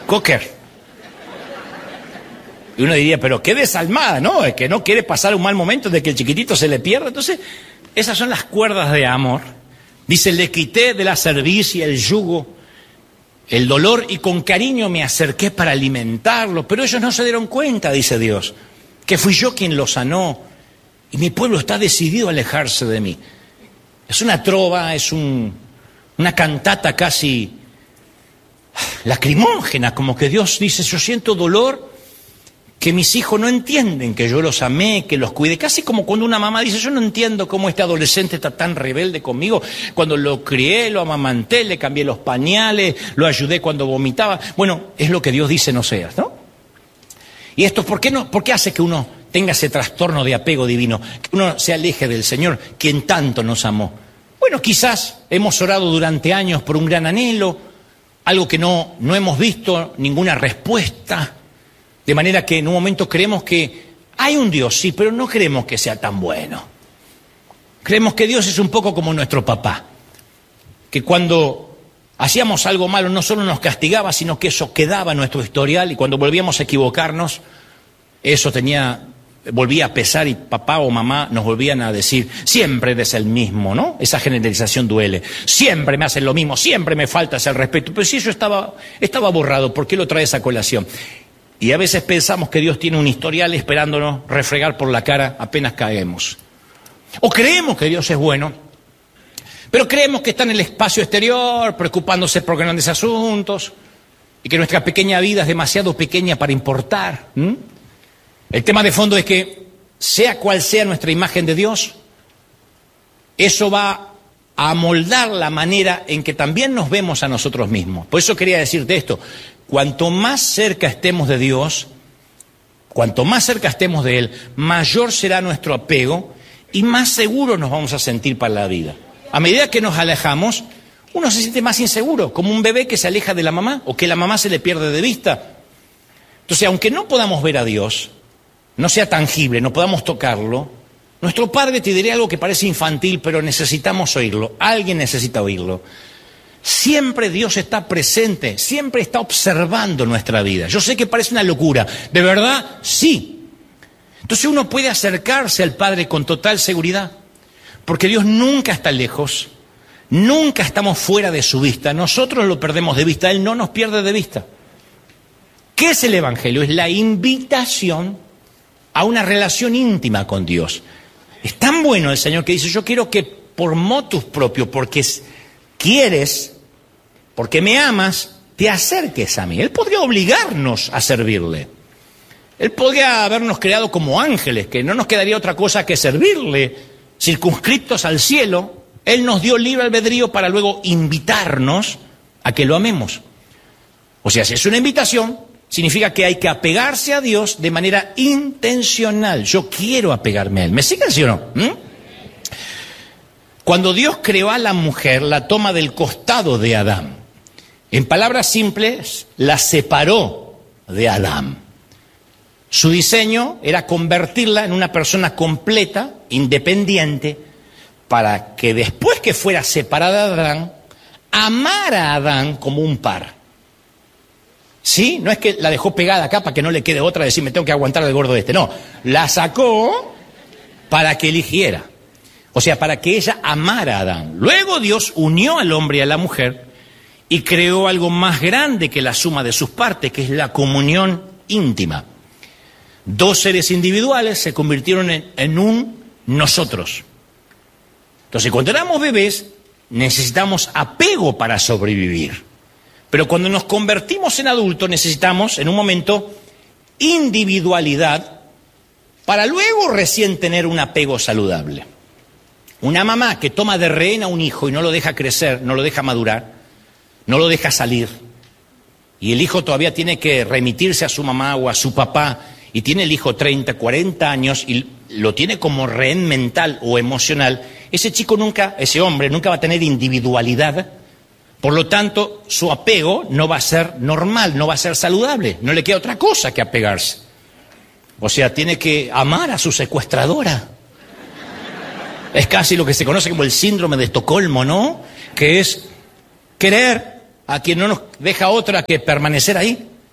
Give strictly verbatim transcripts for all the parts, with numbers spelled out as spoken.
Cocker. Y uno diría, pero qué desalmada, ¿no? Es que no quiere pasar un mal momento de que el chiquitito se le pierda. Entonces, esas son las cuerdas de amor. Dice, le quité de la cerviz y el yugo, el dolor, y con cariño me acerqué para alimentarlo. Pero ellos no se dieron cuenta, dice Dios, que fui yo quien los sanó. Y mi pueblo está decidido a alejarse de mí. Es una trova, es un, una cantata casi lacrimógena, como que Dios dice, yo siento dolor, que mis hijos no entienden que yo los amé, que los cuide. Casi como cuando una mamá dice, yo no entiendo cómo este adolescente está tan rebelde conmigo. Cuando lo crié, lo amamanté, le cambié los pañales, lo ayudé cuando vomitaba. Bueno, es lo que Dios dice no seas, ¿no? Y esto, ¿por qué no? ¿Por qué hace que uno tenga ese trastorno de apego divino? Que uno se aleje del Señor, quien tanto nos amó. Bueno, quizás hemos orado durante años por un gran anhelo, algo que no, no hemos visto ninguna respuesta. De manera que en un momento creemos que hay un Dios, sí, pero no creemos que sea tan bueno. Creemos que Dios es un poco como nuestro papá, que cuando hacíamos algo malo no solo nos castigaba, sino que eso quedaba en nuestro historial, y cuando volvíamos a equivocarnos, eso tenía, volvía a pesar, y papá o mamá nos volvían a decir, siempre eres el mismo, ¿no? Esa generalización duele. Siempre me hacen lo mismo, siempre me faltas el respeto. Pero si eso estaba, estaba borrado, ¿por qué lo traes a colación? Y a veces pensamos que Dios tiene un historial esperándonos refregar por la cara apenas caemos. O creemos que Dios es bueno, pero creemos que está en el espacio exterior, preocupándose por grandes asuntos, y que nuestra pequeña vida es demasiado pequeña para importar. ¿Mm? El tema de fondo es que, sea cual sea nuestra imagen de Dios, eso va a amoldar la manera en que también nos vemos a nosotros mismos. Por eso quería decirte esto. Cuanto más cerca estemos de Dios, cuanto más cerca estemos de Él, mayor será nuestro apego y más seguros nos vamos a sentir para la vida. A medida que nos alejamos, uno se siente más inseguro, como un bebé que se aleja de la mamá o que la mamá se le pierde de vista. Entonces, aunque no podamos ver a Dios, no sea tangible, no podamos tocarlo, nuestro Padre te diría algo que parece infantil, pero necesitamos oírlo. Alguien necesita oírlo. Siempre Dios está presente, siempre está observando nuestra vida. Yo sé que parece una locura, ¿de verdad? Sí. Entonces uno puede acercarse al Padre con total seguridad, porque Dios nunca está lejos, nunca estamos fuera de su vista, nosotros lo perdemos de vista, Él no nos pierde de vista. ¿Qué es el Evangelio? Es la invitación a una relación íntima con Dios. Es tan bueno el Señor que dice, yo quiero que por motus propio, porque quieres, porque me amas, te acerques a mí. Él podría obligarnos a servirle. Él podría habernos creado como ángeles, que no nos quedaría otra cosa que servirle, circunscriptos al cielo. Él nos dio libre albedrío para luego invitarnos a que lo amemos. O sea, si es una invitación, significa que hay que apegarse a Dios de manera intencional. Yo quiero apegarme a Él. ¿Me siguen, sí o no? ¿Mm? Cuando Dios creó a la mujer, la toma del costado de Adán. En palabras simples, la separó de Adán. Su diseño era convertirla en una persona completa, independiente, para que después que fuera separada de Adán, amara a Adán como un par. ¿Sí? No es que la dejó pegada acá para que no le quede otra de decir, me tengo que aguantar del gordo este. No, la sacó para que eligiera. O sea, para que ella amara a Adán. Luego Dios unió al hombre y a la mujer y creó algo más grande que la suma de sus partes, que es la comunión íntima. Dos seres individuales se convirtieron en, en un nosotros. Entonces, cuando éramos bebés, necesitamos apego para sobrevivir. Pero cuando nos convertimos en adultos, necesitamos, en un momento, individualidad para luego recién tener un apego saludable. Una mamá que toma de rehén a un hijo y no lo deja crecer, no lo deja madurar, no lo deja salir, y el hijo todavía tiene que remitirse a su mamá o a su papá, y tiene el hijo treinta, cuarenta años y lo tiene como rehén mental o emocional, ese chico nunca, ese hombre nunca va a tener individualidad, por lo tanto su apego no va a ser normal, no va a ser saludable, no le queda otra cosa que apegarse. O sea, tiene que amar a su secuestradora. Es casi lo que se conoce como el síndrome de Estocolmo, ¿no? Que es querer a quien no nos deja otra que permanecer ahí.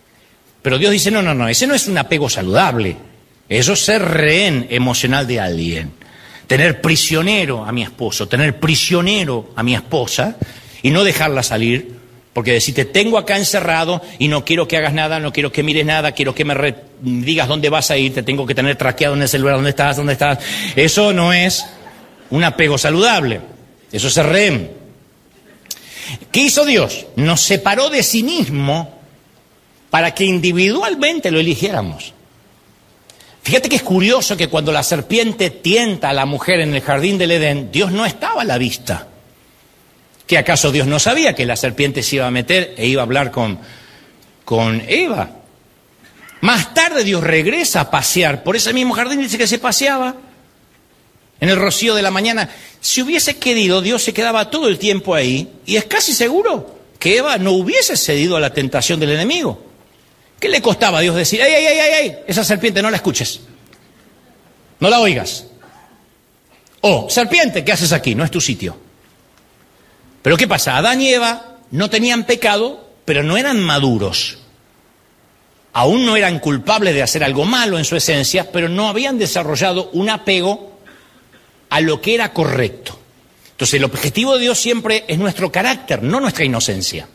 Pero Dios dice, no, no, no, ese no es un apego saludable. Eso es ser rehén emocional de alguien. Tener prisionero a mi esposo, tener prisionero a mi esposa y no dejarla salir. Porque si te tengo acá encerrado y no quiero que hagas nada, no quiero que mires nada, quiero que me re- digas dónde vas a ir, te tengo que tener traqueado en el celular, dónde estás, dónde estás. Eso no es un apego saludable. Eso es rehén. ¿Qué hizo Dios? Nos separó de sí mismo para que individualmente lo eligiéramos. Fíjate que es curioso que cuando la serpiente tienta a la mujer en el jardín del Edén, Dios no estaba a la vista. ¿Que acaso Dios no sabía que la serpiente se iba a meter e iba a hablar con, con Eva? Más tarde Dios regresa a pasear por ese mismo jardín, dice que se paseaba en el rocío de la mañana. Si hubiese querido, Dios se quedaba todo el tiempo ahí y es casi seguro que Eva no hubiese cedido a la tentación del enemigo. ¿Qué le costaba a Dios decir, ¡ay, ay, ay, ay, ay! Esa serpiente no la escuches, no la oigas? O, serpiente, ¿qué haces aquí? No es tu sitio. Pero ¿qué pasa? Adán y Eva no tenían pecado, pero no eran maduros. Aún no eran culpables de hacer algo malo en su esencia, pero no habían desarrollado un apego a lo que era correcto. Entonces el objetivo de Dios siempre es nuestro carácter, no nuestra inocencia.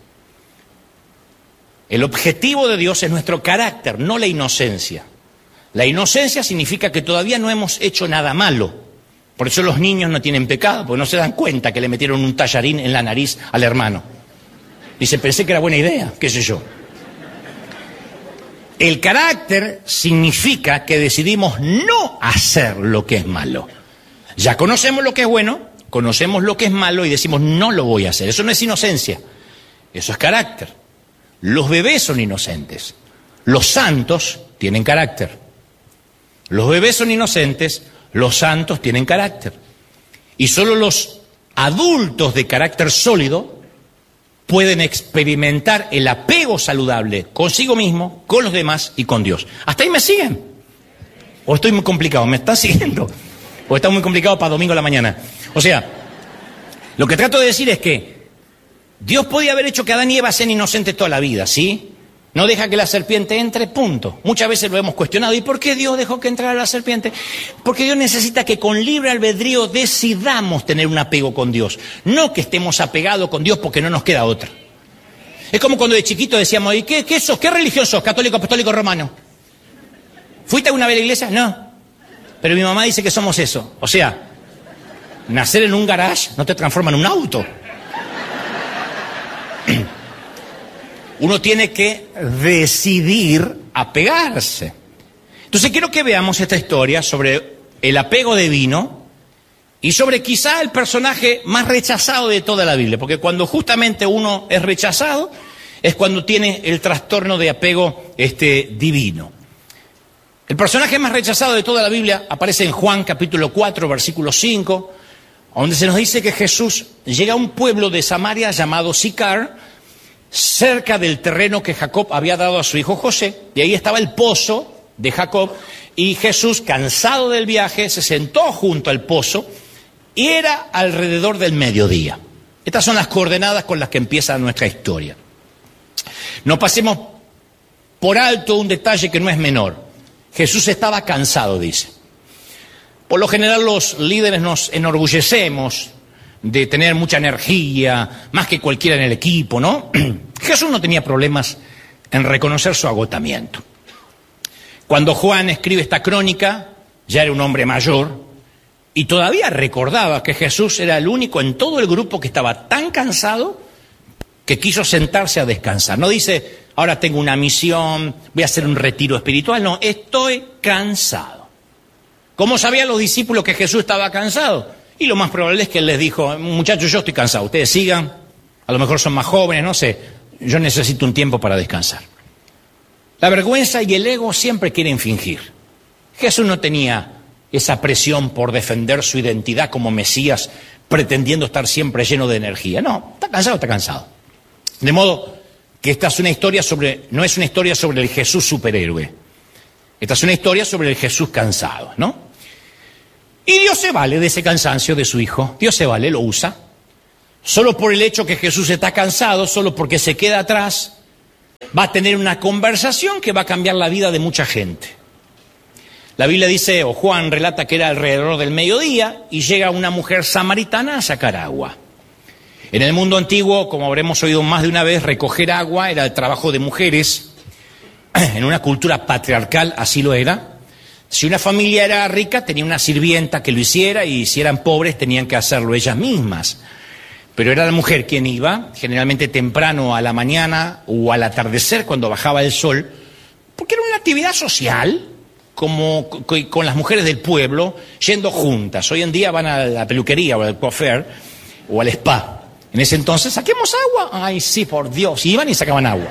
El objetivo de Dios es nuestro carácter, no la inocencia. La inocencia significa que todavía no hemos hecho nada malo. Por eso los niños no tienen pecado, porque no se dan cuenta que le metieron un tallarín en la nariz al hermano. Dice, pensé que era buena idea, qué sé yo. El carácter significa que decidimos no hacer lo que es malo. Ya conocemos lo que es bueno, conocemos lo que es malo y decimos, no lo voy a hacer. Eso no es inocencia, eso es carácter. Los bebés son inocentes, los santos tienen carácter. Los bebés son inocentes, los santos tienen carácter. Y solo los adultos de carácter sólido pueden experimentar el apego saludable consigo mismo, con los demás y con Dios. ¿Hasta ahí me siguen? ¿O estoy muy complicado? ¿Me están siguiendo? ¿O está muy complicado para domingo a la mañana? O sea, lo que trato de decir es que Dios podía haber hecho que Adán y Eva sean inocentes toda la vida, ¿sí? No deja que la serpiente entre, punto. Muchas veces lo hemos cuestionado. ¿Y por qué Dios dejó que entrara la serpiente? Porque Dios necesita que con libre albedrío decidamos tener un apego con Dios. No que estemos apegados con Dios porque no nos queda otra. Es como cuando de chiquito decíamos, ¿y qué, qué sos? ¿Qué religión sos? ¿Católico, apostólico, romano? ¿Fuiste alguna vez a la iglesia? No. Pero mi mamá dice que somos eso. O sea, nacer en un garage no te transforma en un auto. Uno tiene que decidir apegarse. Entonces quiero que veamos esta historia sobre el apego divino y sobre quizá el personaje más rechazado de toda la Biblia, porque cuando justamente uno es rechazado es cuando tiene el trastorno de apego este, divino. El personaje más rechazado de toda la Biblia aparece en Juan capítulo cuatro, versículo cinco, donde se nos dice que Jesús llega a un pueblo de Samaria llamado Sicar, cerca del terreno que Jacob había dado a su hijo José, y ahí estaba el pozo de Jacob, y Jesús, cansado del viaje, se sentó junto al pozo, y era alrededor del mediodía. Estas son las coordenadas con las que empieza nuestra historia. No pasemos por alto un detalle que no es menor. Jesús estaba cansado, dice. Por lo general los líderes nos enorgullecemos de tener mucha energía, más que cualquiera en el equipo, ¿no? Jesús no tenía problemas en reconocer su agotamiento. Cuando Juan escribe esta crónica, ya era un hombre mayor, y todavía recordaba que Jesús era el único en todo el grupo que estaba tan cansado que quiso sentarse a descansar. No dice, ahora tengo una misión, voy a hacer un retiro espiritual. No, estoy cansado. ¿Cómo sabían los discípulos que Jesús estaba cansado? Y lo más probable es que él les dijo, muchachos, yo estoy cansado, ustedes sigan, a lo mejor son más jóvenes, no sé, yo necesito un tiempo para descansar. La vergüenza y el ego siempre quieren fingir. Jesús no tenía esa presión por defender su identidad como Mesías, pretendiendo estar siempre lleno de energía. No, está cansado, está cansado. De modo que esta es una historia sobre, no es una historia sobre el Jesús superhéroe. Esta es una historia sobre el Jesús cansado, ¿no? Y Dios se vale de ese cansancio de su hijo. Dios se vale, lo usa. Solo por el hecho que Jesús está cansado, solo porque se queda atrás, Va a tener una conversación que va a cambiar la vida de mucha gente. La Biblia dice, o Juan relata que era alrededor del mediodía y llega una mujer samaritana a sacar agua. En el mundo antiguo, como habremos oído más de una vez, recoger agua era el trabajo de mujeres. En una cultura patriarcal así lo era. Si una familia era rica, tenía una sirvienta que lo hiciera, y si eran pobres, tenían que hacerlo ellas mismas. Pero era la mujer quien iba, generalmente temprano a la mañana o al atardecer, cuando bajaba el sol, porque era una actividad social, como con las mujeres del pueblo, yendo juntas. Hoy en día van a la peluquería o al coiffeur o al spa. En ese entonces, ¿saquemos agua? Ay, sí, por Dios. Y iban y sacaban agua.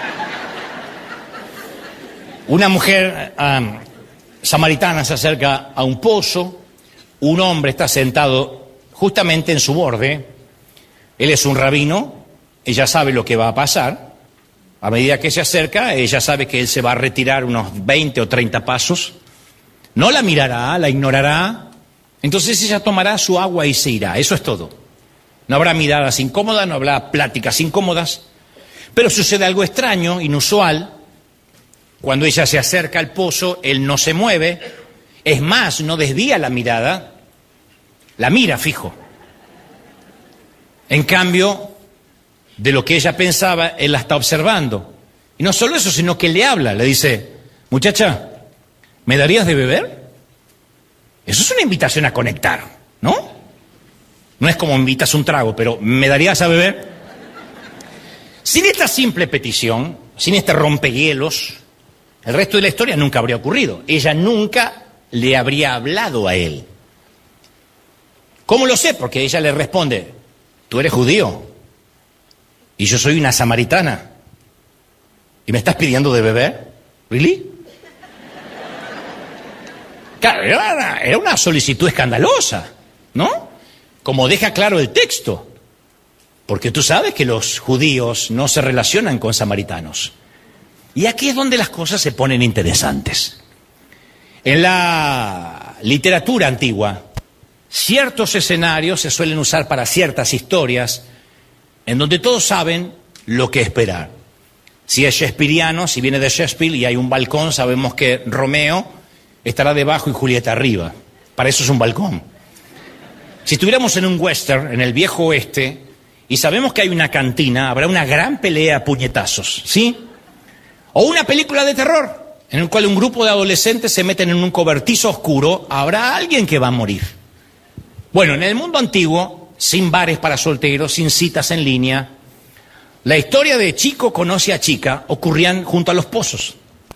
Una mujer um, samaritana se acerca a un pozo. Un hombre está sentado justamente en su borde. Él es un rabino. Ella sabe lo que va a pasar. A medida que se acerca, ella sabe que él se va a retirar unos veinte o treinta pasos. No la mirará, la ignorará. Entonces ella tomará su agua y se irá. Eso es todo. No habrá miradas incómodas, no habrá pláticas incómodas. Pero sucede algo extraño, inusual. Cuando ella se acerca al pozo, él no se mueve. Es más, no desvía la mirada. La mira fijo. En cambio, de lo que ella pensaba, él la está observando. Y no solo eso, sino que le habla. Le dice, muchacha, ¿me darías de beber? Eso es una invitación a conectar, ¿no? No es como invitas un trago, pero ¿me darías a beber? Sin esta simple petición, sin este rompehielos, el resto de la historia nunca habría ocurrido. Ella nunca le habría hablado a él. ¿Cómo lo sé? Porque ella le responde, tú eres judío y yo soy una samaritana. ¿Y me estás pidiendo de beber? ¿Really? Claro, era una, era una solicitud escandalosa, ¿no? Como deja claro el texto, porque tú sabes que los judíos no se relacionan con samaritanos. Y aquí es donde las cosas se ponen interesantes. En la literatura antigua, ciertos escenarios se suelen usar para ciertas historias, en donde todos saben lo que esperar. Si es shakespeariano, si viene de Shakespeare y hay un balcón, sabemos que Romeo estará debajo y Julieta arriba. Para eso es un balcón. Si estuviéramos en un western, en el viejo oeste, y sabemos que hay una cantina, habrá una gran pelea a puñetazos, ¿sí? O una película de terror, en el cual un grupo de adolescentes se meten en un cobertizo oscuro, habrá alguien que va a morir. Bueno, en el mundo antiguo, sin bares para solteros, sin citas en línea, la historia de chico conoce a chica ocurrían junto a los pozos.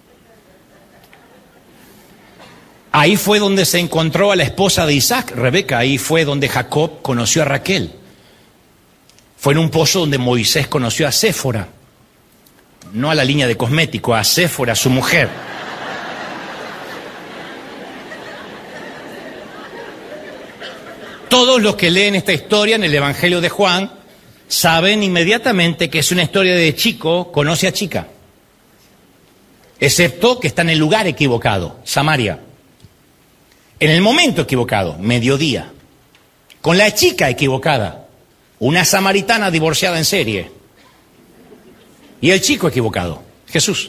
Ahí fue donde se encontró a la esposa de Isaac, Rebeca. Ahí fue donde Jacob conoció a Raquel. Fue en un pozo donde Moisés conoció a Séfora. No a la línea de cosmético, a Séfora, su mujer. Todos los que leen esta historia en el Evangelio de Juan saben inmediatamente que es una historia de chico conoce a chica. Excepto que está en el lugar equivocado, Samaria. En el momento equivocado, mediodía, con la chica equivocada, una samaritana divorciada en serie, y el chico equivocado, Jesús.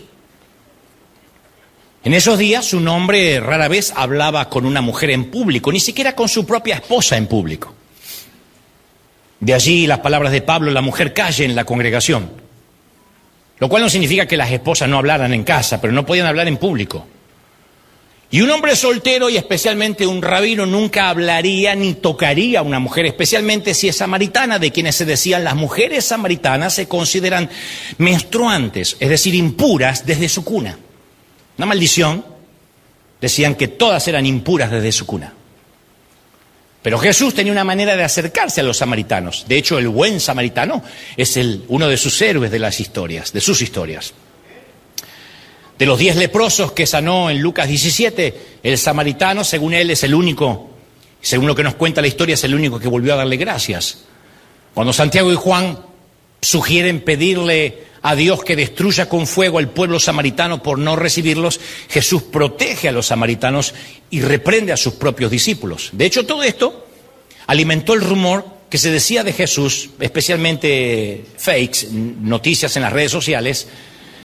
En esos días su nombre rara vez hablaba con una mujer en público, ni siquiera con su propia esposa en público. De allí las palabras de Pablo, la mujer calle en la congregación, lo cual no significa que las esposas no hablaran en casa, pero no podían hablar en público. Y un hombre soltero, y especialmente un rabino, nunca hablaría ni tocaría a una mujer, especialmente si es samaritana, de quienes se decían las mujeres samaritanas se consideran menstruantes, es decir, impuras desde su cuna. Una maldición, decían que todas eran impuras desde su cuna. Pero Jesús tenía una manera de acercarse a los samaritanos. De hecho, el buen samaritano es el, uno de sus héroes de las historias, de sus historias. De los diez leprosos que sanó en Lucas diecisiete, el samaritano, según él, es el único, según lo que nos cuenta la historia, es el único que volvió a darle gracias. Cuando Santiago y Juan sugieren pedirle a Dios que destruya con fuego al pueblo samaritano por no recibirlos, Jesús protege a los samaritanos y reprende a sus propios discípulos. De hecho, todo esto alimentó el rumor que se decía de Jesús, especialmente fakes, noticias en las redes sociales,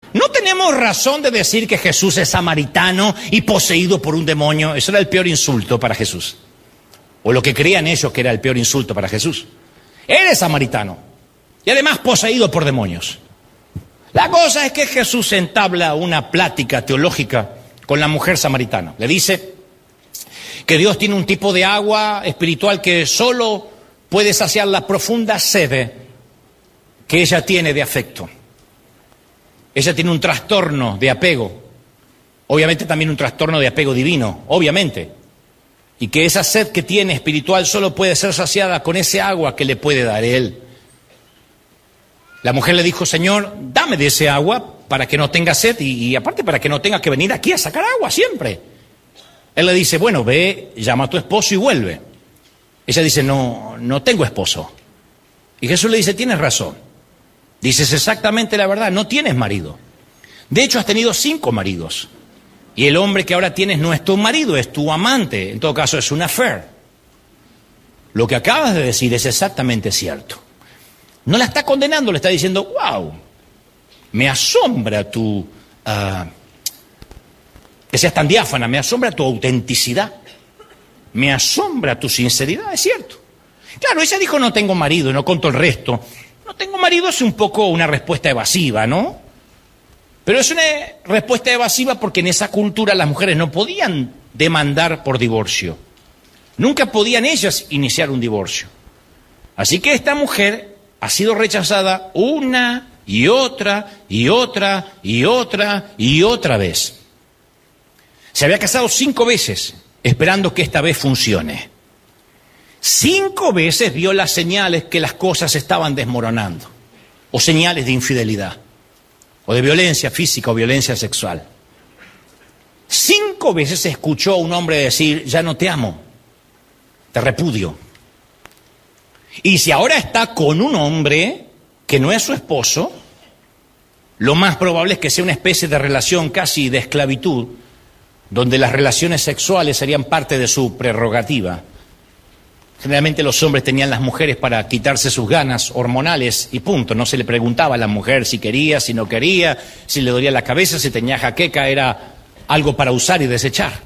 teníamos razón de decir que Jesús es samaritano y poseído por un demonio. Eso era el peor insulto para Jesús. O lo que creían ellos que era el peor insulto para Jesús. Él es samaritano y además poseído por demonios. La cosa es que Jesús entabla una plática teológica con la mujer samaritana. Le dice que Dios tiene un tipo de agua espiritual que solo puede saciar la profunda sed que ella tiene de afecto. Ella tiene un trastorno de apego, obviamente también un trastorno de apego divino, obviamente. Y que esa sed que tiene espiritual solo puede ser saciada con ese agua que le puede dar Él. La mujer le dijo, Señor, dame de ese agua para que no tenga sed y, y aparte para que no tenga que venir aquí a sacar agua siempre. Él le dice, bueno, ve, llama a tu esposo y vuelve. Ella dice, no, no tengo esposo. Y Jesús le dice, tienes razón. Dices exactamente la verdad, no tienes marido. De hecho, has tenido cinco maridos. Y el hombre que ahora tienes no es tu marido, es tu amante. En todo caso, es un affair. Lo que acabas de decir es exactamente cierto. No la está condenando, le está diciendo, wow, me asombra tu... Uh, que seas tan diáfana, me asombra tu autenticidad. Me asombra tu sinceridad, es cierto. Claro, ella dijo, no tengo marido, y no contó el resto. No tengo marido es un poco una respuesta evasiva, ¿no? Pero es una respuesta evasiva porque en esa cultura las mujeres no podían demandar por divorcio. Nunca podían ellas iniciar un divorcio. Así que esta mujer ha sido rechazada una y otra y otra y otra y otra vez. Se había casado cinco veces esperando que esta vez funcione. Cinco veces vio las señales que las cosas estaban desmoronando, o señales de infidelidad, o de violencia física o violencia sexual. Cinco veces escuchó a un hombre decir, ya no te amo, te repudio. Y si ahora está con un hombre que no es su esposo, lo más probable es que sea una especie de relación casi de esclavitud, donde las relaciones sexuales serían parte de su prerrogativa. Generalmente los hombres tenían las mujeres para quitarse sus ganas hormonales y punto. No se le preguntaba a la mujer si quería, si no quería, si le dolía la cabeza, si tenía jaqueca, era algo para usar y desechar.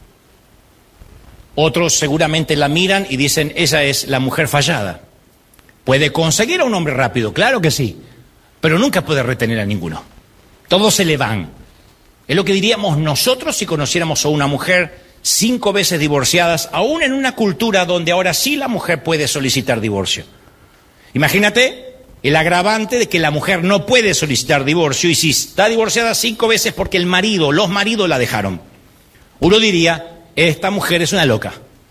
Otros seguramente la miran y dicen, esa es la mujer fallada. Puede conseguir a un hombre rápido, claro que sí, pero nunca puede retener a ninguno. Todos se le van. Es lo que diríamos nosotros si conociéramos a una mujer cinco veces divorciadas, aún en una cultura donde ahora sí la mujer puede solicitar divorcio. Imagínate el agravante de que la mujer no puede solicitar divorcio y si está divorciada cinco veces porque el marido, los maridos la dejaron. Uno diría, esta mujer es una loca.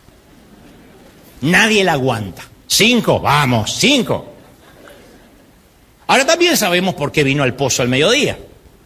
Nadie la aguanta. Cinco, vamos, cinco. Ahora también sabemos por qué vino al pozo al mediodía.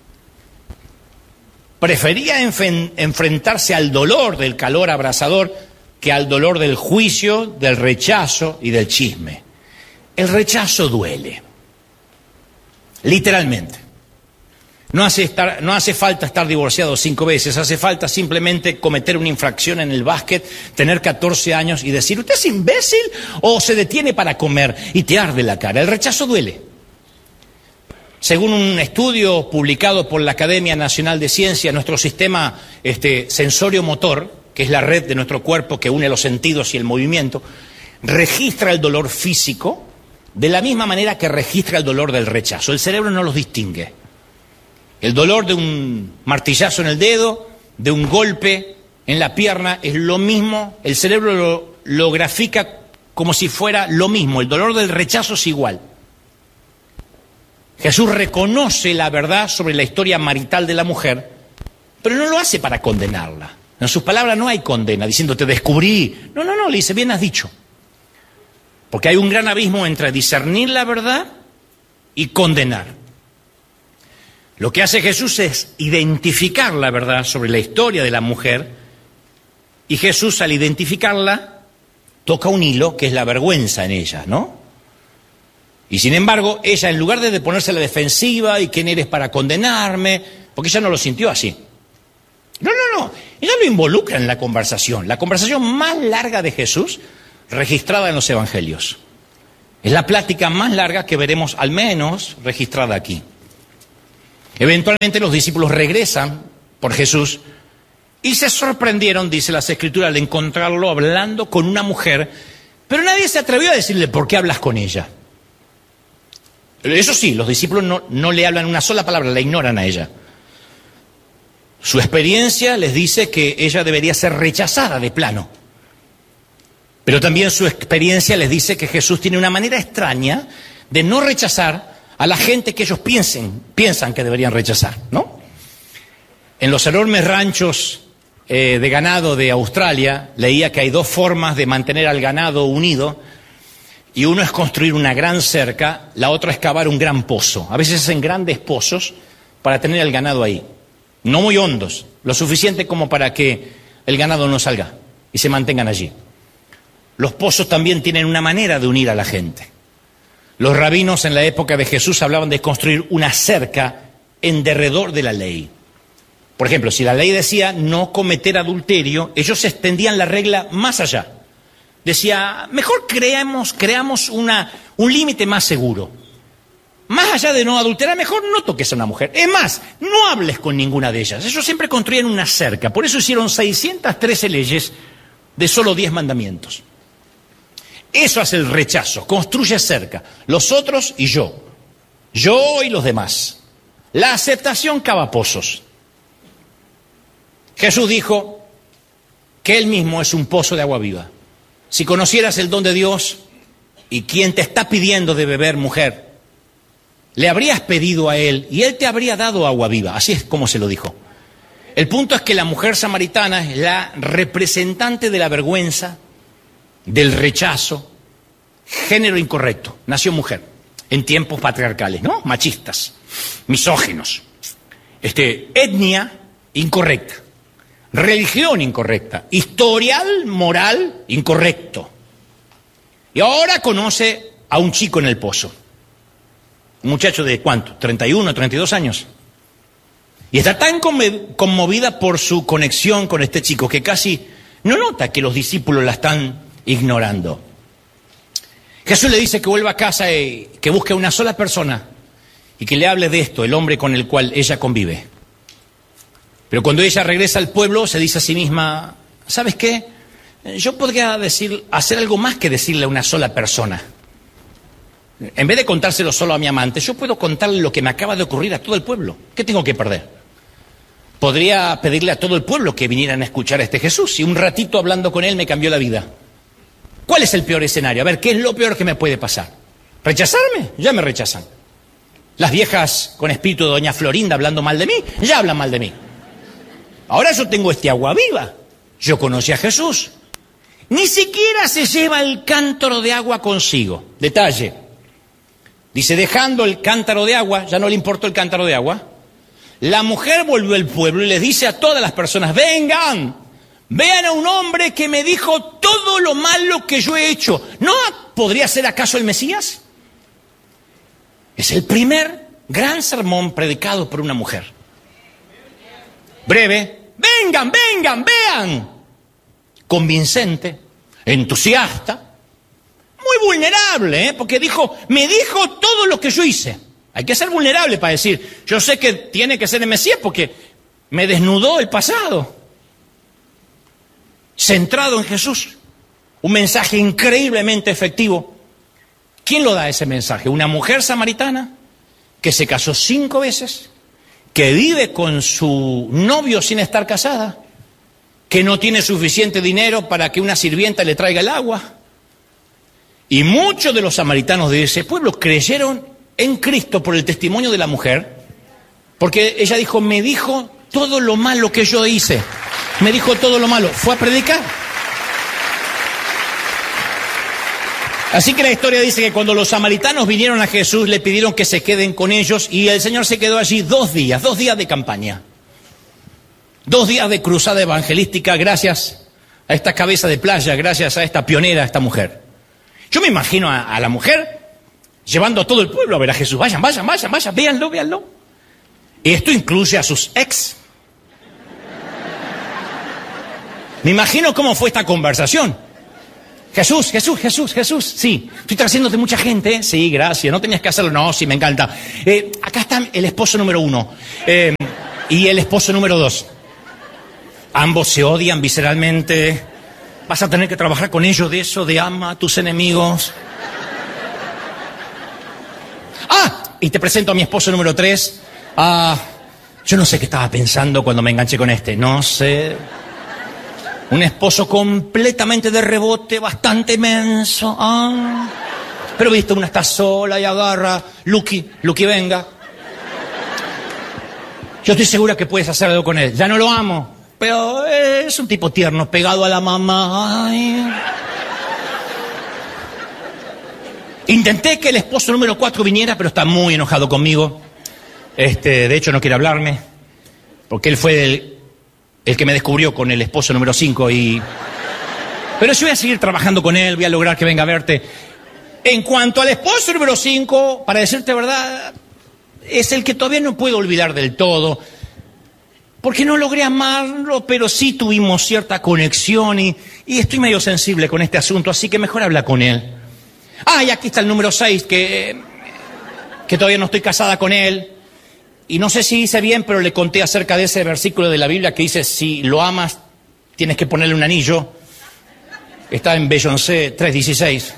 Prefería enf- enfrentarse al dolor del calor abrasador que al dolor del juicio, del rechazo y del chisme. El rechazo duele, literalmente. No hace, estar, no hace falta estar divorciado cinco veces, hace falta simplemente cometer una infracción en el básquet, tener catorce años y decir, ¿usted es imbécil o se detiene para comer y te arde la cara? El rechazo duele. Según un estudio publicado por la Academia Nacional de Ciencia, nuestro sistema este, sensorio-motor, que es la red de nuestro cuerpo que une los sentidos y el movimiento, registra el dolor físico de la misma manera que registra el dolor del rechazo. El cerebro no los distingue. El dolor de un martillazo en el dedo, de un golpe en la pierna, es lo mismo. El cerebro lo, lo grafica como si fuera lo mismo. El dolor del rechazo es igual. Jesús reconoce la verdad sobre la historia marital de la mujer, pero no lo hace para condenarla. En sus palabras no hay condena, diciendo te descubrí. No, no, no, le dice bien has dicho. Porque hay un gran abismo entre discernir la verdad y condenar. Lo que hace Jesús es identificar la verdad sobre la historia de la mujer y Jesús al identificarla toca un hilo que es la vergüenza en ella, ¿no? Y sin embargo, ella en lugar de ponerse a la defensiva y quién eres para condenarme, porque ella no lo sintió así. No, no, no, ella lo involucra en la conversación, la conversación más larga de Jesús registrada en los evangelios. Es la plática más larga que veremos al menos registrada aquí. Eventualmente los discípulos regresan por Jesús y se sorprendieron, dice las Escrituras, al encontrarlo hablando con una mujer, pero nadie se atrevió a decirle, ¿por qué hablas con ella? Eso sí, los discípulos no, no le hablan una sola palabra, la ignoran a ella. Su experiencia les dice que ella debería ser rechazada de plano. Pero también su experiencia les dice que Jesús tiene una manera extraña de no rechazar a la gente que ellos piensen, piensan que deberían rechazar, ¿no? En los enormes ranchos eh, de ganado de Australia, leía que hay dos formas de mantener al ganado unido, y uno es construir una gran cerca, la otra es cavar un gran pozo. A veces hacen grandes pozos para tener al ganado ahí, no muy hondos, lo suficiente como para que el ganado no salga y se mantengan allí. Los pozos también tienen una manera de unir a la gente. Los rabinos en la época de Jesús hablaban de construir una cerca en derredor de la ley. Por ejemplo, si la ley decía no cometer adulterio, ellos extendían la regla más allá. Decía, mejor creamos, creamos una, un límite más seguro. Más allá de no adulterar, mejor no toques a una mujer. Es más, no hables con ninguna de ellas. Ellos siempre construían una cerca. Por eso hicieron seiscientas trece leyes de solo diez mandamientos. Eso hace el rechazo, construye cerca, los otros y yo, yo y los demás. La aceptación cava pozos. Jesús dijo que Él mismo es un pozo de agua viva. Si conocieras el don de Dios y quien te está pidiendo de beber, mujer, le habrías pedido a Él y Él te habría dado agua viva, así es como se lo dijo. El punto es que la mujer samaritana es la representante de la vergüenza, del rechazo, género incorrecto, nació mujer, en tiempos patriarcales, ¿no? Machistas, misóginos, este, etnia incorrecta, religión incorrecta, historial moral incorrecto. Y ahora conoce a un chico en el pozo, un muchacho de ¿cuánto? treinta y uno, treinta y dos años. Y está tan conmovida por su conexión con este chico que casi no nota que los discípulos la están ignorando. Jesús le dice que vuelva a casa y que busque una sola persona y que le hable de esto, el hombre con el cual ella convive. Pero cuando ella regresa al pueblo se dice a sí misma, ¿sabes qué? Yo podría decir, hacer algo más que decirle a una sola persona. En vez de contárselo solo a mi amante, yo puedo contarle lo que me acaba de ocurrir a todo el pueblo. ¿Qué tengo que perder? Podría pedirle a todo el pueblo que vinieran a escuchar a este Jesús y un ratito hablando con él me cambió la vida. ¿Cuál es el peor escenario? A ver, ¿qué es lo peor que me puede pasar? ¿Rechazarme? Ya me rechazan. Las viejas con espíritu de doña Florinda hablando mal de mí, ya hablan mal de mí. Ahora yo tengo este agua viva. Yo conocí a Jesús. Ni siquiera se lleva el cántaro de agua consigo. Detalle. Dice, dejando el cántaro de agua, ya no le importó el cántaro de agua, la mujer volvió al pueblo y les dice a todas las personas, vengan, vean a un hombre que me dijo todo lo malo que yo he hecho. ¿No podría ser acaso el Mesías? Es el primer gran sermón predicado por una mujer. Breve, vengan, vengan, vean. Convincente, entusiasta, muy vulnerable, ¿eh? Porque dijo, me dijo todo lo que yo hice. Hay que ser vulnerable para decir, yo sé que tiene que ser el Mesías porque me desnudó el pasado. Centrado en Jesús. Un mensaje increíblemente efectivo. ¿Quién lo da ese mensaje? Una mujer samaritana que se casó cinco veces, que vive con su novio sin estar casada, que no tiene suficiente dinero para que una sirvienta le traiga el agua. Y muchos de los samaritanos de ese pueblo creyeron en Cristo por el testimonio de la mujer, porque ella dijo, me dijo todo lo malo que yo hice, me dijo todo lo malo, fue a predicar. Así que la historia dice que cuando los samaritanos vinieron a Jesús, le pidieron que se queden con ellos y el Señor se quedó allí dos días, dos días de campaña, dos días de cruzada evangelística gracias a esta cabeza de playa, gracias a esta pionera, a esta mujer. Yo me imagino a, a la mujer llevando a todo el pueblo a ver a Jesús. Vayan, vayan, vayan, vayan, véanlo, véanlo. Y esto incluye a sus ex. Me imagino cómo fue esta conversación. Jesús, Jesús, Jesús, Jesús. Sí, estoy trayéndote mucha gente. Sí, gracias. No tenías que hacerlo. No, sí, me encanta. Eh, acá está el esposo número uno eh, y el esposo número dos. Ambos se odian visceralmente. Vas a tener que trabajar con ellos de eso, de ama a tus enemigos. Ah, y te presento a mi esposo número tres. Ah, yo no sé qué estaba pensando cuando me enganché con este. No sé. Un esposo completamente de rebote, bastante menso. Ah. Pero viste, una está sola y agarra. Lucky, Lucky, venga. Yo estoy segura que puedes hacer algo con él. Ya no lo amo, pero es un tipo tierno, pegado a la mamá. Ay. Intenté que el esposo número cuatro viniera, pero está muy enojado conmigo. Este, de hecho, no quiere hablarme, porque él fue el... el que me descubrió con el esposo número cinco y... Pero yo voy a seguir trabajando con él, voy a lograr que venga a verte. En cuanto al esposo número cinco, para decirte verdad, es el que todavía no puedo olvidar del todo. Porque no logré amarlo, pero sí tuvimos cierta conexión y, y estoy medio sensible con este asunto, así que mejor habla con él. Ah, y aquí está el número seis, que, que todavía no estoy casada con él. Y no sé si hice bien, pero le conté acerca de ese versículo de la Biblia que dice, si lo amas, tienes que ponerle un anillo. Está en Beyoncé tres dieciséis.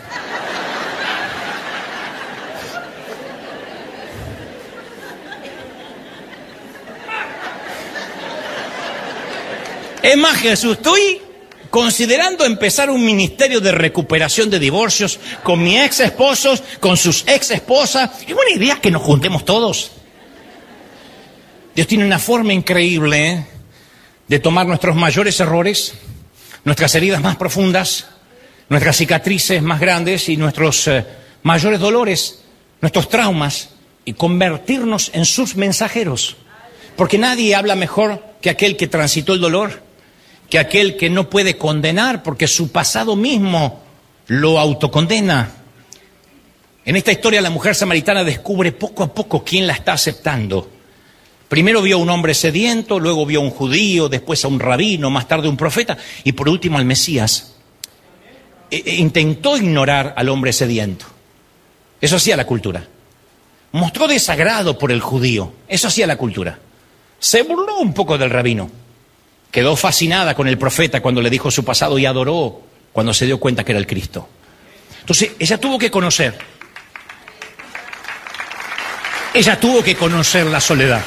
Es más, Jesús, estoy considerando empezar un ministerio de recuperación de divorcios con mi ex esposos, con sus ex esposas. Es buena idea que nos juntemos todos. Dios tiene una forma increíble ¿eh? de tomar nuestros mayores errores, nuestras heridas más profundas, nuestras cicatrices más grandes y nuestros eh, mayores dolores, nuestros traumas, y convertirnos en sus mensajeros. Porque nadie habla mejor que aquel que transitó el dolor, que aquel que no puede condenar, porque su pasado mismo lo autocondena. En esta historia la mujer samaritana descubre poco a poco quién la está aceptando. Primero vio a un hombre sediento, luego vio a un judío, después a un rabino, más tarde un profeta y por último al Mesías. E- intentó ignorar al hombre sediento. Eso hacía la cultura. Mostró desagrado por el judío. Eso hacía la cultura. Se burló un poco del rabino. Quedó fascinada con el profeta cuando le dijo su pasado y adoró cuando se dio cuenta que era el Cristo. Entonces, ella tuvo que conocer. Ella tuvo que conocer la soledad.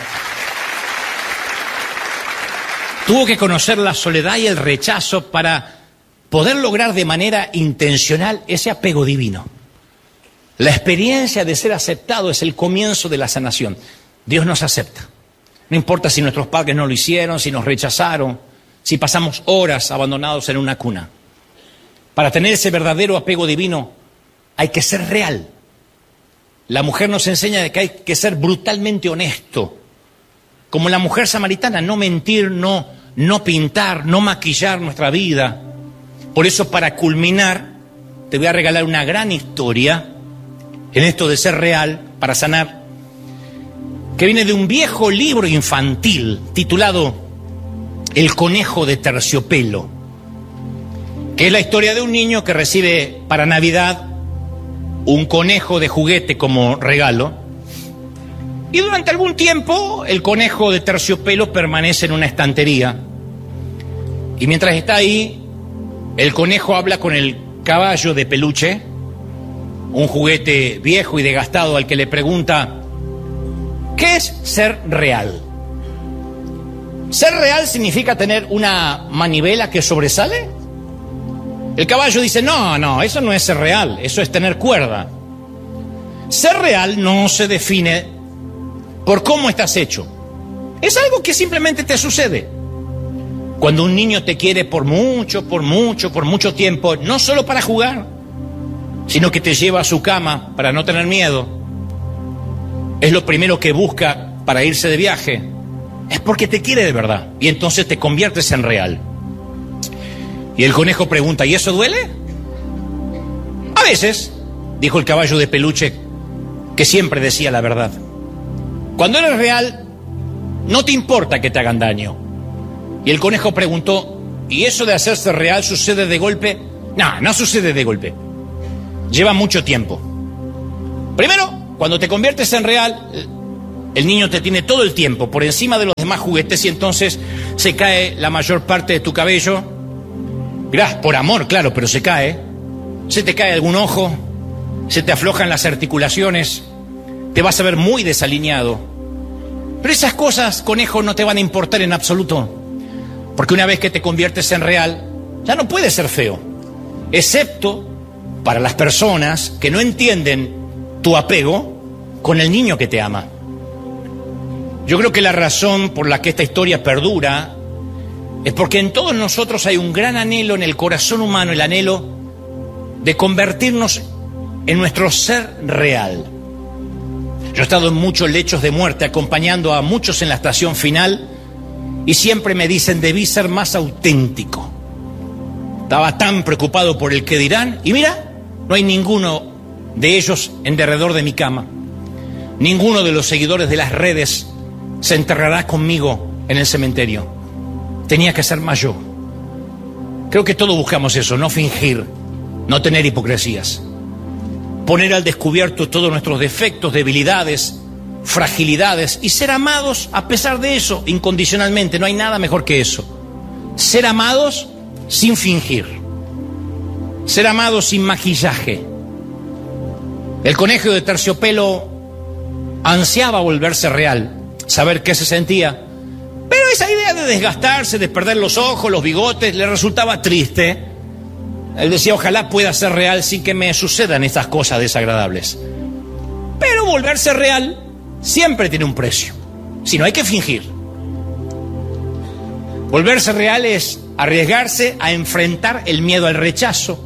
Tuvo que conocer la soledad y el rechazo para poder lograr de manera intencional ese apego divino. La experiencia de ser aceptado es el comienzo de la sanación. Dios nos acepta. No importa si nuestros padres no lo hicieron, si nos rechazaron, si pasamos horas abandonados en una cuna. Para tener ese verdadero apego divino hay que ser real. La mujer nos enseña de que hay que ser brutalmente honesto. Como la mujer samaritana, no mentir, no, no pintar, no maquillar nuestra vida. Por eso, para culminar, te voy a regalar una gran historia en esto de ser real, para sanar, que viene de un viejo libro infantil titulado El conejo de terciopelo, que es la historia de un niño que recibe para Navidad un conejo de juguete como regalo, y durante algún tiempo el conejo de terciopelo permanece en una estantería, y mientras está ahí, el conejo habla con el caballo de peluche, un juguete viejo y desgastado al que le pregunta: ¿qué es ser real? ¿Ser real significa tener una manivela que sobresale? El caballo dice: no, no, eso no es ser real, eso es tener cuerda. Ser real no se define por cómo estás hecho. Es algo que simplemente te sucede. Cuando un niño te quiere por mucho, por mucho, por mucho tiempo, no solo para jugar, sino que te lleva a su cama para no tener miedo, es lo primero que busca para irse de viaje, es porque te quiere de verdad, y entonces te conviertes en real. Y el conejo pregunta: ¿y eso duele? A veces, dijo el caballo de peluche, que siempre decía la verdad. Cuando eres real, no te importa que te hagan daño. Y el conejo preguntó: ¿y eso de hacerse real sucede de golpe No, no sucede de golpe. Lleva mucho tiempo. Primero, cuando te conviertes en real, el niño te tiene todo el tiempo por encima de los demás juguetes y entonces se cae la mayor parte de tu cabello. Gracias, por amor, claro, pero se cae. Se te cae algún ojo, se te aflojan las articulaciones, te vas a ver muy desalineado. Pero esas cosas, conejo, no te van a importar en absoluto. Porque una vez que te conviertes en real, ya no puedes ser feo. Excepto para las personas que no entienden tu apego con el niño que te ama. Yo creo que la razón por la que esta historia perdura es porque en todos nosotros hay un gran anhelo en el corazón humano, el anhelo de convertirnos en nuestro ser real. Yo he estado en muchos lechos de muerte acompañando a muchos en la estación final y siempre me dicen, debí ser más auténtico. Estaba tan preocupado por el que dirán y mira, no hay ninguno de ellos en derredor de mi cama. Ninguno de los seguidores de las redes se enterrará conmigo en el cementerio. Tenía que ser más yo. Creo que todos buscamos eso, no fingir, no tener hipocresías. Poner al descubierto todos nuestros defectos, debilidades, fragilidades y ser amados a pesar de eso, incondicionalmente. No hay nada mejor que eso. Ser amados sin fingir. Ser amados sin maquillaje. El conejo de terciopelo ansiaba volverse real, saber qué se sentía. Pero esa idea de desgastarse, de perder los ojos, los bigotes, le resultaba triste. Él decía, ojalá pueda ser real sin que me sucedan estas cosas desagradables. Pero volverse real siempre tiene un precio. Si no, hay que fingir. Volverse real es arriesgarse a enfrentar el miedo al rechazo.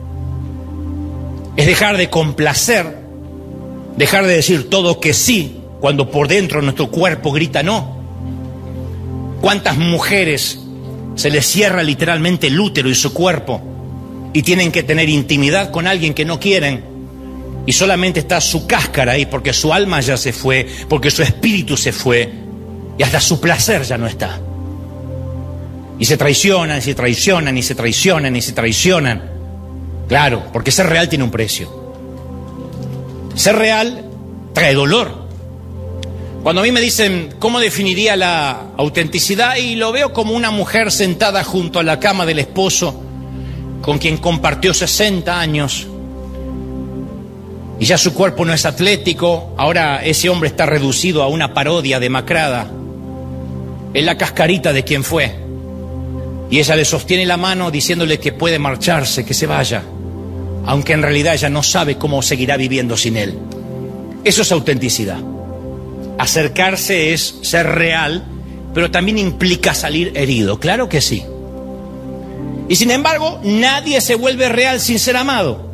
Es dejar de complacer, dejar de decir todo que sí, cuando por dentro nuestro cuerpo grita no. ¿Cuántas mujeres se les cierra literalmente el útero y su cuerpo y tienen que tener intimidad con alguien que no quieren y solamente está su cáscara ahí porque su alma ya se fue, porque su espíritu se fue y hasta su placer ya no está? Y se traicionan, y se traicionan, y se traicionan, y se traicionan. Claro, porque ser real tiene un precio. Ser real trae dolor. Cuando a mí me dicen, ¿cómo definiría la autenticidad? Y lo veo como una mujer sentada junto a la cama del esposo, con quien compartió sesenta años, y ya su cuerpo no es atlético, ahora ese hombre está reducido a una parodia demacrada. Es la cascarita de quien fue. Y ella le sostiene la mano diciéndole que puede marcharse, que se vaya, aunque en realidad ella no sabe cómo seguirá viviendo sin él. Eso es autenticidad. Acercarse es ser real, pero también implica salir herido, claro que sí. Y sin embargo, nadie se vuelve real sin ser amado.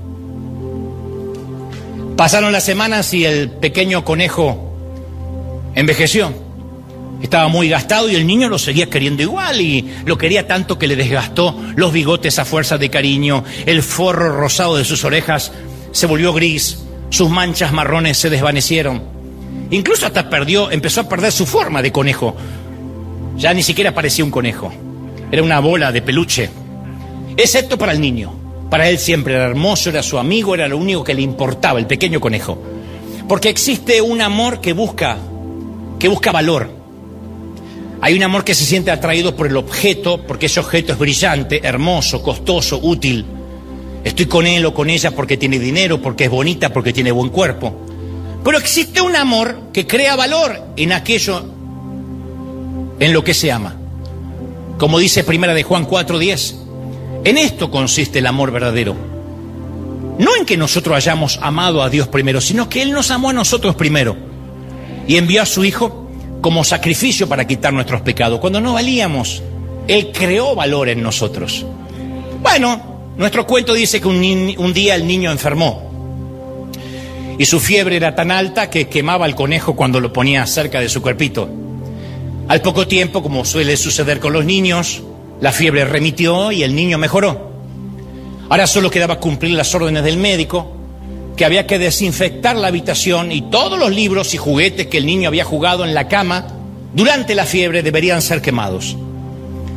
Pasaron las semanas y el pequeño conejo envejeció. Estaba muy gastado y el niño lo seguía queriendo igual y lo quería tanto que le desgastó los bigotes a fuerza de cariño, el forro rosado de sus orejas se volvió gris, sus manchas marrones se desvanecieron. Incluso hasta perdió, empezó a perder su forma de conejo. Ya ni siquiera parecía un conejo. Era una bola de peluche. Excepto para el niño. Para él siempre era hermoso, era su amigo, era lo único que le importaba, el pequeño conejo. Porque existe un amor que busca, que busca valor. Hay un amor que se siente atraído por el objeto, porque ese objeto es brillante, hermoso, costoso, útil. Estoy con él o con ella porque tiene dinero, porque es bonita, porque tiene buen cuerpo. Pero existe un amor que crea valor en aquello en lo que se ama. Como dice Primera de Juan cuatro diez, en esto consiste el amor verdadero. No en que nosotros hayamos amado a Dios primero, sino que Él nos amó a nosotros primero y envió a su Hijo como sacrificio para quitar nuestros pecados. Cuando no valíamos, Él creó valor en nosotros. Bueno, nuestro cuento dice que un, ni- un día el niño enfermó. Y su fiebre era tan alta que quemaba al conejo cuando lo ponía cerca de su cuerpito. Al poco tiempo, como suele suceder con los niños, la fiebre remitió y el niño mejoró. Ahora solo quedaba cumplir las órdenes del médico, que había que desinfectar la habitación y todos los libros y juguetes que el niño había jugado en la cama durante la fiebre deberían ser quemados.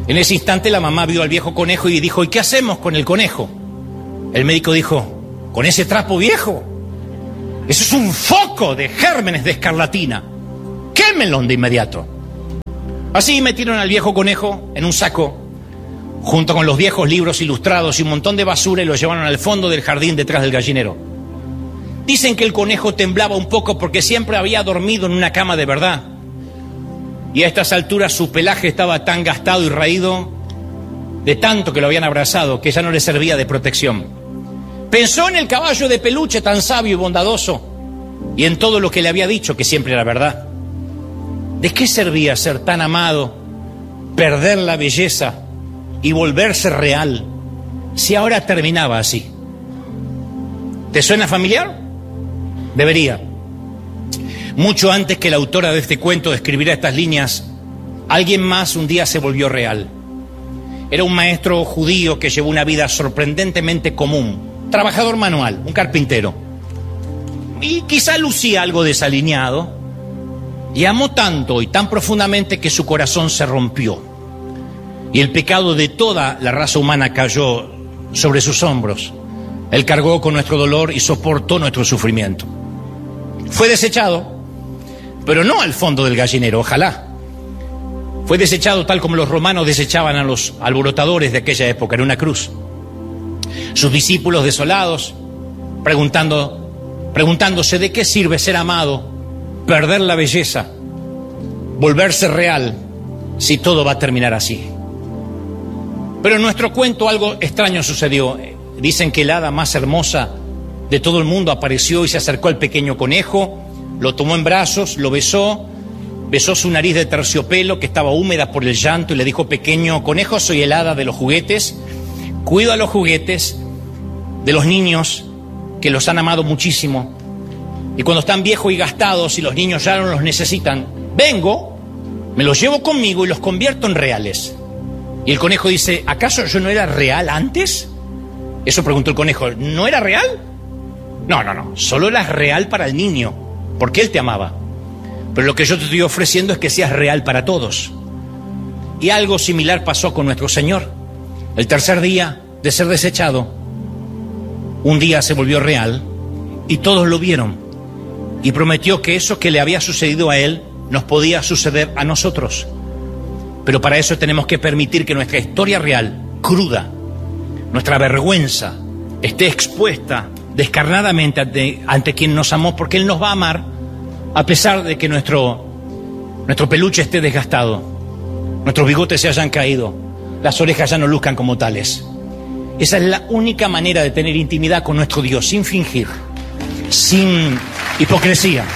En ese instante la mamá vio al viejo conejo y dijo, ¿y qué hacemos con el conejo? El médico dijo, ¿con ese trapo viejo? Eso es un foco de gérmenes de escarlatina. Quémenlo de inmediato. Así metieron al viejo conejo en un saco, junto con los viejos libros ilustrados y un montón de basura, y lo llevaron al fondo del jardín detrás del gallinero. Dicen que el conejo temblaba un poco porque siempre había dormido en una cama de verdad. Y a estas alturas su pelaje estaba tan gastado y raído de tanto que lo habían abrazado que ya no le servía de protección. Pensó en el caballo de peluche tan sabio y bondadoso y en todo lo que le había dicho, que siempre era verdad. ¿De qué servía ser tan amado, perder la belleza y volverse real si ahora terminaba así? ¿Te suena familiar? Debería. Mucho antes que la autora de este cuento escribiera estas líneas, alguien más un día se volvió real. Era un maestro judío que llevó una vida sorprendentemente común, trabajador manual, un carpintero. Y quizá lucía algo desaliñado, y amó tanto y tan profundamente que su corazón se rompió. Y el pecado de toda la raza humana cayó sobre sus hombros. Él cargó con nuestro dolor y soportó nuestro sufrimiento. Fue desechado, pero no al fondo del gallinero, ojalá. Fue desechado tal como los romanos desechaban a los alborotadores de aquella época, en una cruz. Sus discípulos desolados, preguntando, preguntándose de qué sirve ser amado, perder la belleza, volverse real, si todo va a terminar así. Pero en nuestro cuento algo extraño sucedió. Dicen que el hada más hermosa de todo el mundo apareció y se acercó al pequeño conejo, lo tomó en brazos, lo besó, besó su nariz de terciopelo que estaba húmeda por el llanto y le dijo, pequeño conejo, soy el hada de los juguetes, cuido a los juguetes de los niños que los han amado muchísimo, y cuando están viejos y gastados y los niños ya no los necesitan, vengo, me los llevo conmigo y los convierto en reales. Y el conejo dice, ¿acaso yo no era real antes? Eso preguntó el conejo, ¿no era real? No, no, no, solo eras real para el niño, porque él te amaba. Pero lo que yo te estoy ofreciendo es que seas real para todos. Y algo similar pasó con nuestro Señor. El tercer día de ser desechado, un día se volvió real y todos lo vieron. Y prometió que eso que le había sucedido a él nos podía suceder a nosotros. Pero para eso tenemos que permitir que nuestra historia real, cruda, nuestra vergüenza, esté expuesta descarnadamente ante, ante quien nos amó, porque Él nos va a amar a pesar de que nuestro, nuestro peluche esté desgastado, nuestros bigotes se hayan caído, las orejas ya no luzcan como tales. Esa es la única manera de tener intimidad con nuestro Dios, sin fingir, sin hipocresía.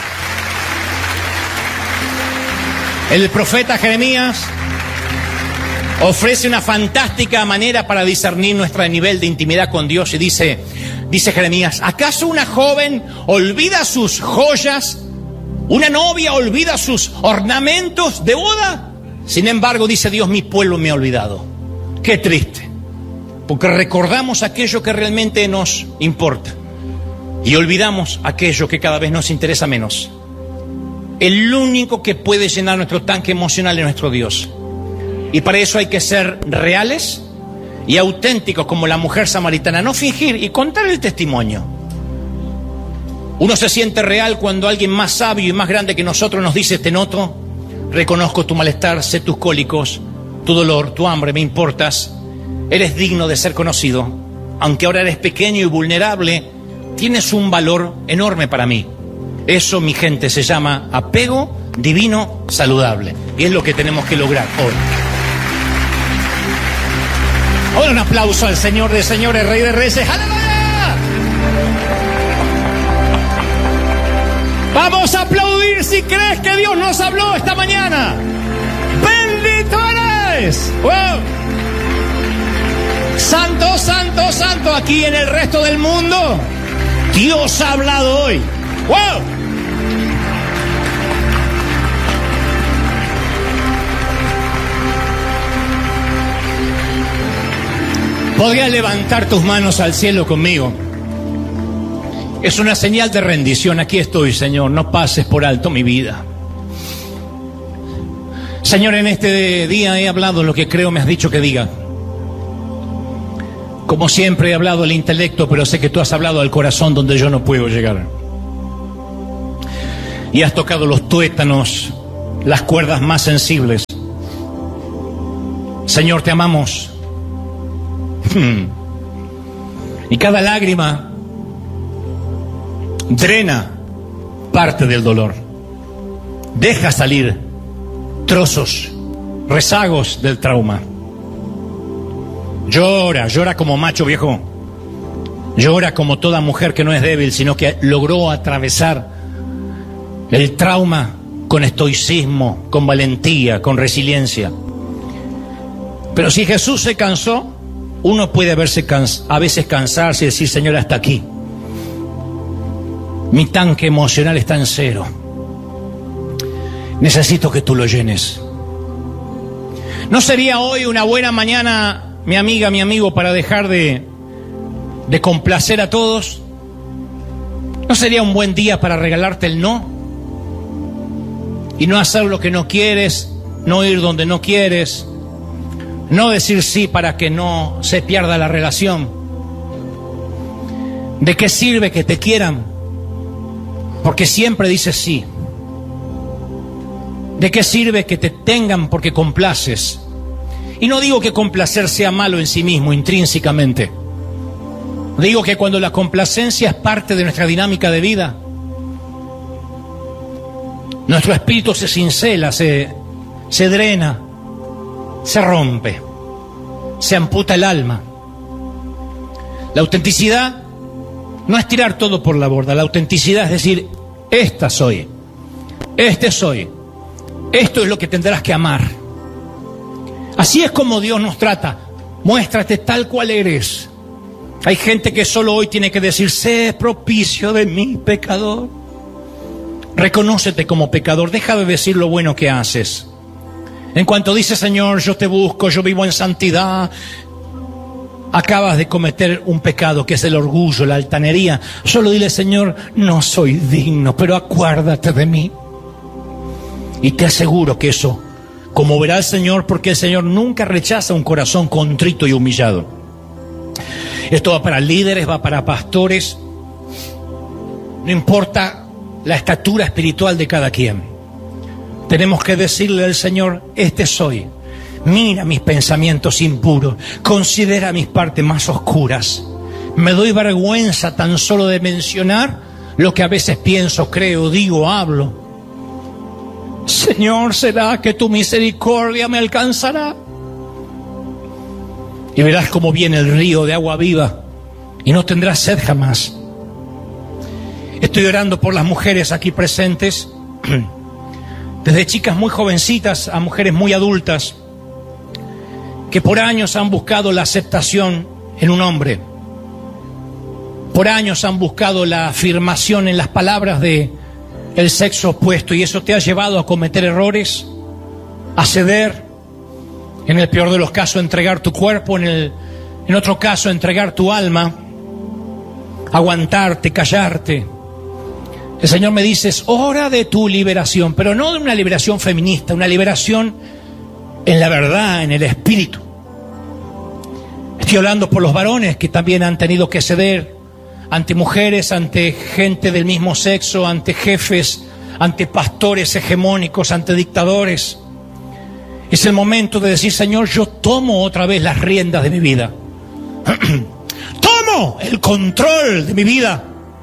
El profeta Jeremías ofrece una fantástica manera para discernir nuestro nivel de intimidad con Dios y dice, dice Jeremías, ¿acaso una joven olvida sus joyas? ¿Una novia olvida sus ornamentos de boda? Sin embargo, dice Dios, mi pueblo me ha olvidado. Qué triste, porque recordamos aquello que realmente nos importa y olvidamos aquello que cada vez nos interesa menos. El único que puede llenar nuestro tanque emocional es nuestro Dios. Y para eso hay que ser reales y auténticos como la mujer samaritana, no fingir y contar el testimonio. Uno se siente real cuando alguien más sabio y más grande que nosotros nos dice, te noto, reconozco tu malestar, sé tus cólicos, tu dolor, tu hambre, me importas, eres digno de ser conocido, aunque ahora eres pequeño y vulnerable, tienes un valor enorme para mí. Eso, mi gente, se llama apego divino saludable y es lo que tenemos que lograr hoy. Ahora un aplauso al Señor de señores, Rey de reyes. ¡Aleluya! Vamos a aplaudir si crees que Dios nos habló esta mañana. ¡Bendito eres! ¡Wow! Santo, santo, santo. Aquí en el resto del mundo, Dios ha hablado hoy. ¡Wow! ¿Podrías levantar tus manos al cielo conmigo? Es una señal de rendición. Aquí estoy, Señor. No pases por alto mi vida. Señor, en este día he hablado lo que creo me has dicho que diga. Como siempre he hablado al intelecto, pero sé que tú has hablado al corazón donde yo no puedo llegar. Y has tocado los tuétanos, las cuerdas más sensibles. Señor, te amamos. Y cada lágrima drena parte del dolor. Deja salir trozos, rezagos del trauma. Llora, llora como macho viejo. Llora como toda mujer que no es débil, sino que logró atravesar el trauma con estoicismo, con valentía, con resiliencia. Pero si Jesús se cansó, uno puede verse cans- a veces cansarse y decir, Señor, hasta aquí. Mi tanque emocional está en cero. Necesito que tú lo llenes. ¿No sería hoy una buena mañana, mi amiga, mi amigo, para dejar de, de complacer a todos? ¿No sería un buen día para regalarte el no? Y no hacer lo que no quieres, no ir donde no quieres, no decir sí para que no se pierda la relación. ¿De qué sirve que te quieran? Porque siempre dices sí. ¿De qué sirve que te tengan porque complaces? Y no digo que complacer sea malo en sí mismo, intrínsecamente. Digo que cuando la complacencia es parte de nuestra dinámica de vida, nuestro espíritu se cincela, se, se drena, se rompe, se amputa el alma. La autenticidad no es tirar todo por la borda. La autenticidad es decir, esta soy, este soy, esto es lo que tendrás que amar. Así es como Dios nos trata. Muéstrate tal cual eres. Hay gente que solo hoy tiene que decir, sé propicio de mí, pecador. Reconócete como pecador, deja de decir lo bueno que haces. En cuanto dices, Señor, yo te busco, yo vivo en santidad, acabas de cometer un pecado que es el orgullo, la altanería. Solo dile, Señor, no soy digno, pero acuérdate de mí. Y te aseguro que eso conmoverá al Señor, porque el Señor nunca rechaza un corazón contrito y humillado. Esto va para líderes, va para pastores. No importa la estatura espiritual de cada quien. Tenemos que decirle al Señor, este soy. Mira mis pensamientos impuros. Considera mis partes más oscuras. Me doy vergüenza tan solo de mencionar lo que a veces pienso, creo, digo, hablo. Señor, ¿será que tu misericordia me alcanzará? Y verás cómo viene el río de agua viva y no tendrás sed jamás. Estoy orando por las mujeres aquí presentes, desde chicas muy jovencitas a mujeres muy adultas, que por años han buscado la aceptación en un hombre. Por años han buscado la afirmación en las palabras de el sexo opuesto, y eso te ha llevado a cometer errores, a ceder, en el peor de los casos entregar tu cuerpo, en el en otro caso entregar tu alma, aguantarte, callarte. El Señor me dice, es hora de tu liberación, pero no de una liberación feminista, una liberación en la verdad, en el espíritu. Estoy hablando por los varones que también han tenido que ceder ante mujeres, ante gente del mismo sexo, ante jefes, ante pastores hegemónicos, ante dictadores. Es el momento de decir, Señor, yo tomo otra vez las riendas de mi vida. Tomo el control de mi vida.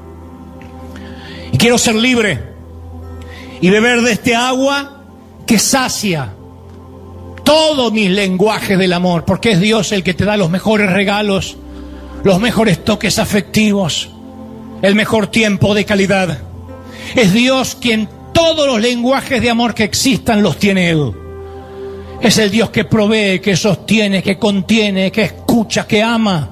Y quiero ser libre y beber de este agua que sacia todos mis lenguajes del amor, porque es Dios el que te da los mejores regalos, los mejores toques afectivos, el mejor tiempo de calidad. Es Dios quien todos los lenguajes de amor que existan los tiene Él. Es el Dios que provee, que sostiene, que contiene, que escucha, que ama.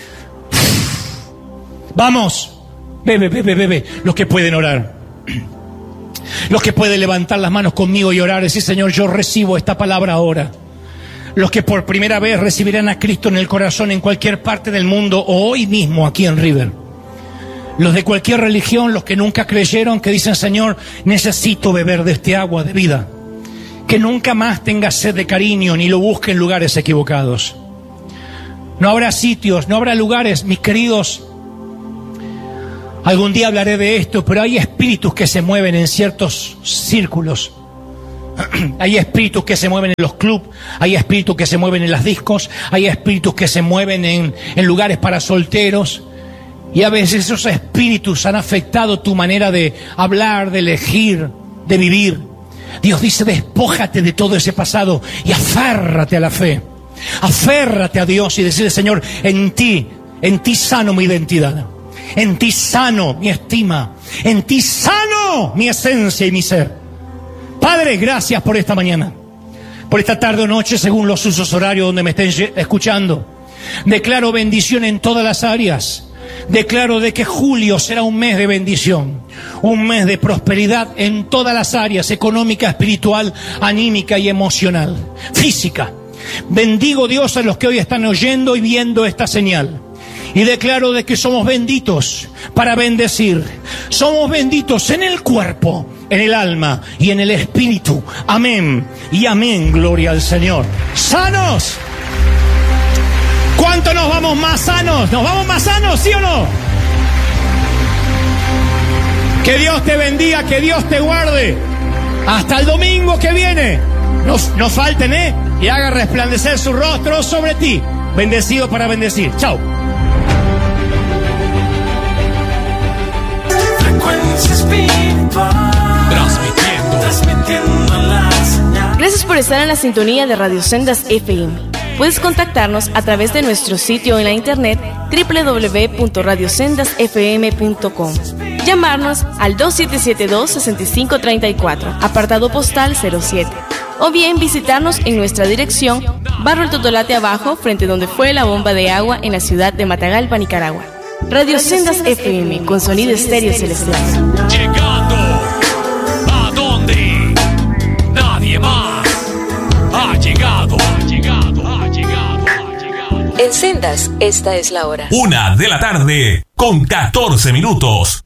Vamos, bebe, bebe, bebe, los que pueden orar. Los que pueden levantar las manos conmigo y orar, decir, Señor, yo recibo esta palabra ahora. Los que por primera vez recibirán a Cristo en el corazón en cualquier parte del mundo o hoy mismo aquí en River. Los de cualquier religión, los que nunca creyeron, que dicen, Señor, necesito beber de este agua de vida. que nunca más tenga sed de cariño ni lo busque en lugares equivocados. No habrá sitios, no habrá lugares, mis queridos. Algún día hablaré de esto, pero hay espíritus que se mueven en ciertos círculos. Hay espíritus que se mueven en los clubes, hay espíritus que se mueven en las discos, hay espíritus que se mueven en, en lugares para solteros. Y a veces esos espíritus han afectado tu manera de hablar, de elegir, de vivir. Dios dice, despójate de todo ese pasado y aférrate a la fe. Aférrate a Dios y decirle, Señor, en ti, en ti sano mi identidad. En ti sano mi estima. En ti sano mi esencia y mi ser. Padre, gracias por esta mañana. Por esta tarde o noche, según los usos horarios donde me estén escuchando. Declaro bendición en todas las áreas. Declaro de que julio será un mes de bendición, un mes de prosperidad en todas las áreas, económica, espiritual, anímica y emocional, física. Bendigo, Dios, a los que hoy están oyendo y viendo esta señal. Y declaro de que somos benditos para bendecir. Somos benditos en el cuerpo, en el alma y en el espíritu. Amén y amén, gloria al Señor. ¡Sanos! ¿Cuánto nos vamos más sanos? ¿Nos vamos más sanos, sí o no? Que Dios te bendiga, que Dios te guarde. Hasta el domingo que viene. No, no falten, ¿eh? Y haga resplandecer su rostro sobre ti. Bendecido para bendecir. Chao. Transmitiendo. Transmitiendo la señal. Gracias por estar en la sintonía de Radio Sendas F M. Puedes contactarnos a través de nuestro sitio en la internet doble u doble u doble u punto radio sendas f m punto com. Llamarnos al dos siete siete dos, seis cinco tres cuatro, apartado postal cero siete. O bien visitarnos en nuestra dirección, Barrio El Totolate Abajo, frente donde fue la bomba de agua en la ciudad de Matagalpa, Nicaragua. Radio Sendas F M, con sonido estéreo celestial. Llegando a donde nadie más ha llegado, ha llegado, ha llegado, ha llegado. En Sendas, esta es la hora. Una de la tarde con catorce minutos.